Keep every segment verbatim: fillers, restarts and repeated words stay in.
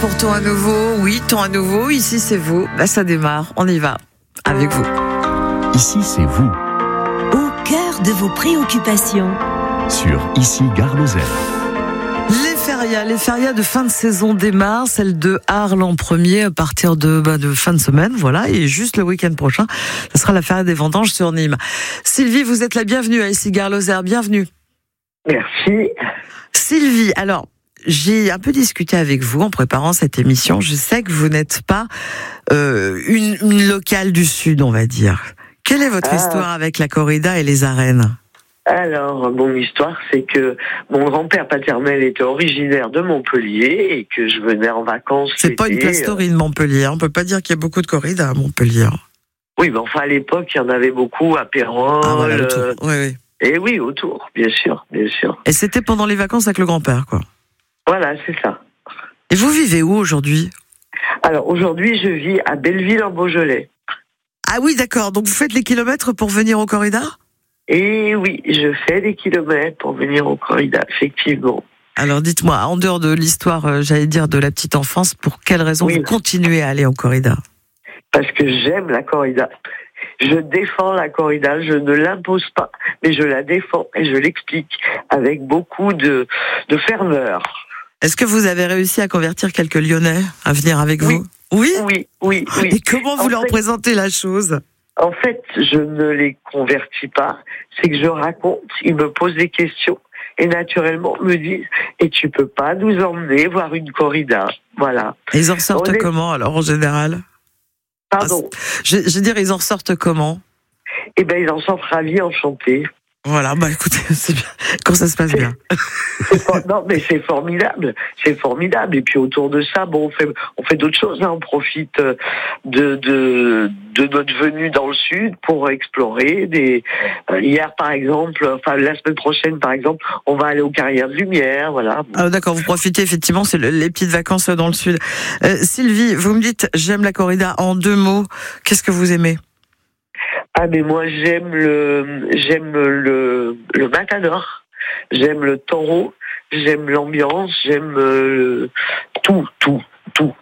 Pour ton à nouveau, oui, ton à nouveau, ici c'est vous. Là ça démarre, on y va, avec vous. Ici c'est vous. Au cœur de vos préoccupations. Sur Ici Gare Lozère. Les férias, les férias de fin de saison démarrent, celle de Arles en premier à partir de, bah, de fin de semaine, voilà, et juste le week-end prochain, ce sera la feria des vendanges sur Nîmes. Sylvie, vous êtes la bienvenue à Ici Gare Lozère, bienvenue. Merci. Sylvie, alors, j'ai un peu discuté avec vous en préparant cette émission. Je sais que vous n'êtes pas euh, une, une locale du Sud, on va dire. Quelle est votre ah. histoire avec la corrida et les arènes ? Alors, mon histoire, c'est que mon grand-père paternel était originaire de Montpellier et que je venais en vacances. C'est pas une place taurine, Montpellier. On peut pas dire qu'il y a beaucoup de corridas à Montpellier. Oui, mais enfin, à l'époque, il y en avait beaucoup à Péronne. Ah, voilà, autour. Oui, oui. Et oui, autour, bien sûr, bien sûr. Et c'était pendant les vacances avec le grand-père, quoi. Voilà, c'est ça. Et vous vivez où aujourd'hui ? Alors, aujourd'hui, je vis à Belleville-en-Beaujolais. Ah oui, d'accord. Donc, vous faites les kilomètres pour venir au corrida ? Et oui, je fais des kilomètres pour venir au corrida, effectivement. Alors, dites-moi, en dehors de l'histoire, euh, j'allais dire, de la petite enfance, pour quelle raison oui. vous continuez à aller au corrida ? Parce que j'aime la corrida. Je défends la corrida, je ne l'impose pas, mais je la défends et je l'explique avec beaucoup de, de ferveur. Est-ce que vous avez réussi à convertir quelques Lyonnais à venir avec oui. vous ? Oui, oui, oui, oui. Et comment vous en leur fait, présentez la chose ? En fait, je ne les convertis pas, c'est que je raconte, ils me posent des questions et naturellement me disent « Et tu peux pas nous emmener voir une corrida ?» Voilà. Et ils en sortent est... comment alors en général ? Pardon. Je, je veux dire, ils en sortent comment ? Eh ben, ils en sortent ravis, enchantés. Voilà, bah écoutez, c'est bien. Quand ça se passe bien. C'est for... Non, mais c'est formidable, c'est formidable. Et puis autour de ça, bon, on fait, on fait d'autres choses. Hein. On profite de, de, de notre venue dans le sud pour explorer. Des... Hier, par exemple, enfin la semaine prochaine, par exemple, on va aller aux Carrières de Lumière, voilà. Ah, d'accord, vous profitez effectivement, c'est le, les petites vacances dans le sud. Euh, Sylvie, vous me dites, j'aime la corrida en deux mots. Qu'est-ce que vous aimez ? Ah mais moi j'aime le j'aime le le matador, j'aime le taureau, j'aime l'ambiance, j'aime euh, tout tout tout.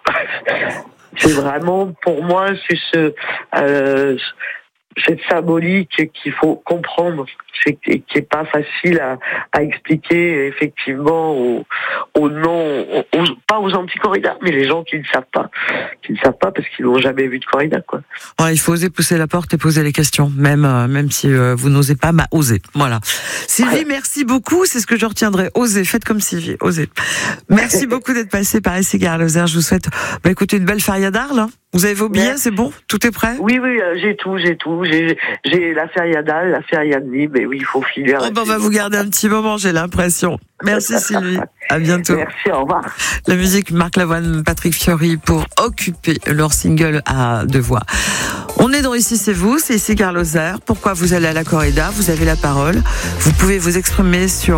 C'est vraiment pour moi c'est ce euh, cette symbolique qu'il faut comprendre, c'est qui est pas facile à, à expliquer effectivement aux, aux non, aux, pas aux anti-corridas, mais les gens qui ne savent pas, qui ne savent pas parce qu'ils n'ont jamais vu de corrida, quoi. Ouais, il faut oser pousser la porte et poser les questions, même euh, même si euh, vous n'osez pas, bah osez. Voilà. Sylvie, ouais. Merci beaucoup, c'est ce que je retiendrai. Osez, faites comme Sylvie, osez. Merci beaucoup d'être passé par Ici Gare Lozère. Je vous souhaite, bah écoutez, une belle feria d'Arles. Hein. Vous avez vos billets, c'est bon ? Tout est prêt ? Oui, oui, euh, j'ai tout, j'ai tout. J'ai, j'ai la feria d'Arles, la feria de Nîmes, mais oui, il faut filer. Oh, ben on va vous garder un petit moment, j'ai l'impression. Merci Sylvie, à bientôt. Merci, au revoir. La musique, Marc Lavoine, Patrick Fiori pour occuper leur single à deux voix. On est dans Ici c'est vous, c'est Ici Gare Lozère. Pourquoi vous allez à la corrida ? Vous avez la parole. Vous pouvez vous exprimer sur